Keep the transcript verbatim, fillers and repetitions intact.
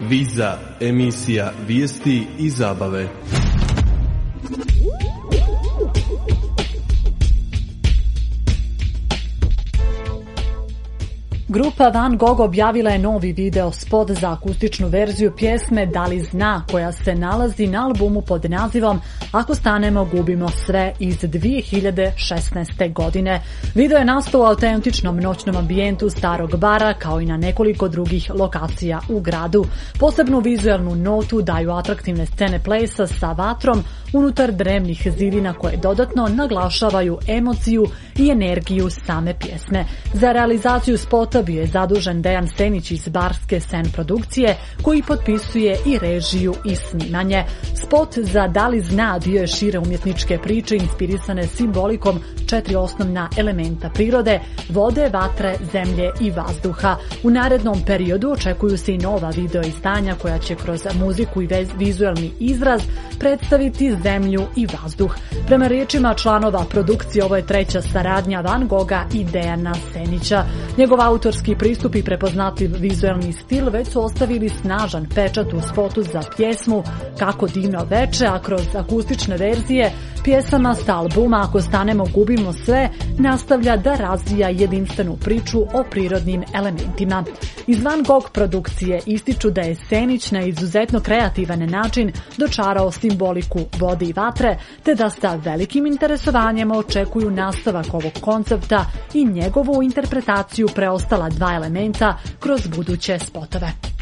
Viza, emisija vijesti i zabave. Grupa Van Gogh objavila je novi video spot za akustičnu verziju pjesme Da li zna, koja se nalazi na albumu pod nazivom Ako stanemo gubimo sve iz dvije hiljade šesnaeste. godine. Video je nastao u autentičnom noćnom ambijentu starog bara kao i na nekoliko drugih lokacija u gradu. Posebnu vizualnu notu daju atraktivne scene plesa sa vatrom unutar drevnih zidina koje dodatno naglašavaju emociju i energiju same pjesme. Za realizaciju spota bio je zadužen Dejan Senić iz Barske Sen produkcije, koji potpisuje i režiju i snimanje. Spot za Da li zna bio je šire umjetničke priče inspirisane simbolikom četiri osnovna elementa prirode: vode, vatre, zemlje i vazduha. U narednom periodu očekuju se i nova video izdanja koja će kroz muziku i vizualni izraz predstaviti zemlju i vazduh. Prema riječima članova produkcije, ovo je treća saradnja Van Gogha i Dejana Senića. Njegov autorski pristup i prepoznatljiv vizualni stil već su ostavili snažan pečat u spotu za pjesmu Kako divno veče, a kroz akustične verzije pjesama sa albuma Ako stanemo gubimo sve nastavlja da razvija jedinstvenu priču o prirodnim elementima. Iz Van Gogh produkcije ističu da je Senić na izuzetno kreativan način dočarao simboliku vode i vatre, te da sa velikim interesovanjem očekuju nastavak ovog koncepta i njegovu interpretaciju preostala dva elementa kroz buduće spotove.